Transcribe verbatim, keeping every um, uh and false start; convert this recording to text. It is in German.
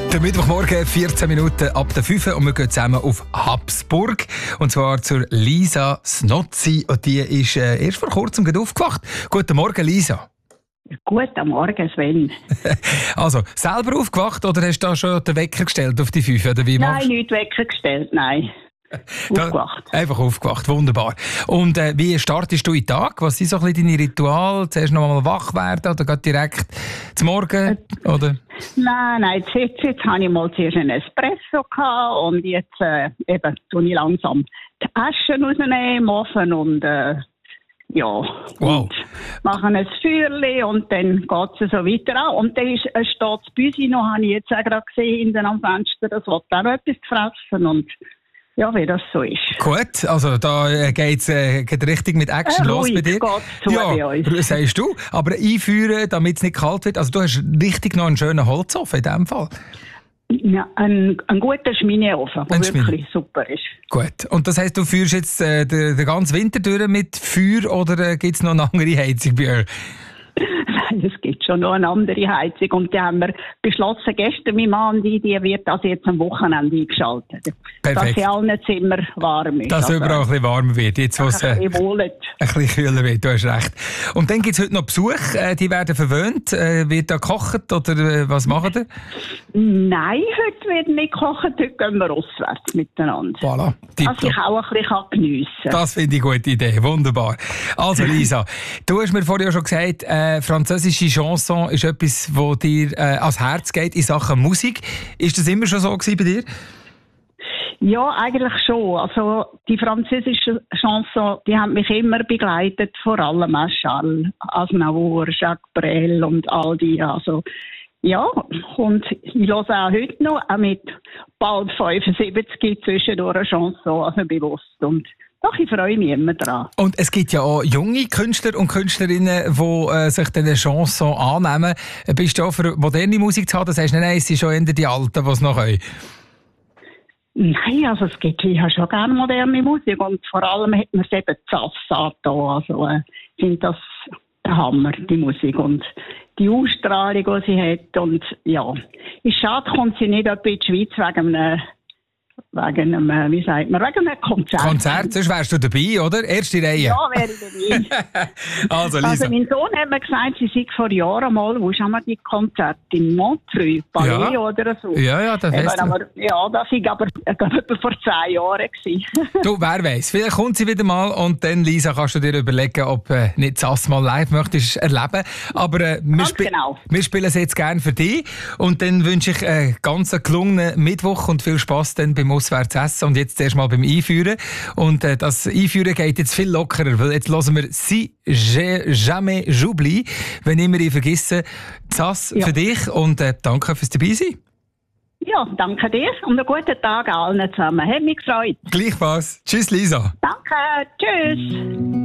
Der Mittwochmorgen, vierzehn Minuten ab der fünf und wir gehen zusammen auf Habsburg. Und zwar zur Lisa Snozzi. Und die ist äh, erst vor kurzem gerade aufgewacht. Guten Morgen, Lisa. Guten Morgen, Sven. Also, selber aufgewacht oder hast du da schon den Wecker gestellt auf die fünf? Oder wie nein, machst? nicht Wecker gestellt, nein. Aufgewacht. Da, einfach aufgewacht, wunderbar. Und äh, wie startest du in den Tag? Was sind so ein bisschen deine Rituale? Zuerst noch mal wach werden oder geht direkt zum Morgen? Äh, oder? Nein, nein, jetzt, jetzt habe ich mal zuerst einen Espresso gehabt und jetzt äh, eben tue ich langsam die Asche rausnehmen im Ofen und äh, ja, wow. und machen ein Feuerchen und dann geht es so weiter an. Und dann ist, äh, steht das Büsi noch, habe ich jetzt auch gerade gesehen, hinten am Fenster, das will auch noch etwas fressen und ja, wie das so ist. Gut, also da geht es äh, richtig mit Action äh, los bei dir. Zu ja, bei uns. Sagst du. Aber einführen, damit es nicht kalt wird. Also du hast richtig noch einen schönen Holzofen in diesem Fall. Ja, ein, ein guter Schmineofen, der wirklich Schmine. super ist. Gut. Und das heisst, du führst jetzt äh, den, den ganzen Winter durch mit Feuer oder äh, gibt es noch eine andere Heizung bei euch? Es gibt schon noch eine andere Heizung und die haben wir beschlossen gestern, mein Mann, die, die wird also jetzt am Wochenende eingeschaltet. Perfekt. Dass in allen Zimmern warm ist. Dass also, überall ein bisschen warm wird, jetzt wo es äh, ein bisschen kühler wird, du hast recht. Und dann gibt es heute noch Besuch, äh, die werden verwöhnt. Äh, wird da gekocht oder äh, was machen die? Nein, heute wird nicht gekocht, heute gehen wir auswärts miteinander. Voilà. Dass ich auch ein bisschen geniessen kann. Das finde ich eine gute Idee, wunderbar. Also Lisa, du hast mir vorher schon gesagt, äh, französische Chanson ist etwas, das dir äh, ans Herz geht in Sachen Musik. Ist das immer schon so gewesen bei dir? Ja, eigentlich schon. Also die französische Chanson, die haben mich immer begleitet, vor allem auch Charles Aznavour, Jacques Brel und all die. Also ja, und ich höre auch heute noch, auch mit bald fünfundsiebzig zwischendurch eine Chanson, also bewusst. Und doch, ich freue mich immer dran. Und es gibt ja auch junge Künstler und Künstlerinnen, die äh, sich diese Chanson annehmen. Bist du auch für moderne Musik zu haben? Das heißt, nein, es sind schon eher die Alten, die es noch können. Nein, also es gibt, ich habe schon gerne moderne Musik und vor allem hat man es eben Zass da. Also äh, ich finde das der Hammer, die Musik und die Ausstrahlung, die sie hat. Und ja, ist schade, kommt sie nicht etwa in die Schweiz wegen einem Wegen einem, wie sagt man, wegen einem Konzert. Konzert, sonst wärst du dabei, oder? Erste Reihe. Ja, wäre ich dabei. also, Lisa. Also, mein Sohn hat mir gesagt, sie sei vor Jahren mal, wo haben wir die Konzerte in Montreux, Palais ja. oder so. Ja, ja, das weißt aber, Ja, das war aber etwa vor zehn Jahren. Du, wer weiss, vielleicht kommt sie wieder mal und dann, Lisa, kannst du dir überlegen, ob äh, nicht das mal live möchtest erleben. Aber äh, wir, sp- genau. wir spielen es jetzt gerne für dich und dann wünsche ich einen ganz gelungenen Mittwoch und viel Spass dann beim Auswärtsessen und jetzt erst mal beim Einführen. Und äh, das Einführen geht jetzt viel lockerer, weil jetzt hören wir «Si jamais j'oublie», wenn immer ich vergesse. Das ja. für dich und äh, danke fürs Dabeisein. Ja, danke dir und einen guten Tag allen zusammen. Hat mich gefreut. Gleichfalls. Tschüss, Lisa. Danke. Tschüss.